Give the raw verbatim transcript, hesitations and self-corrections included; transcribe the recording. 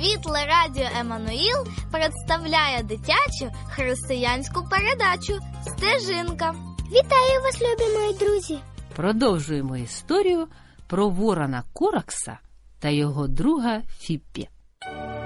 Світле радіо Еммануїл представляє дитячу християнську передачу «Стежинка». Вітаю вас, любі мої друзі! Продовжуємо історію про ворона Коракса та його друга Фіппі.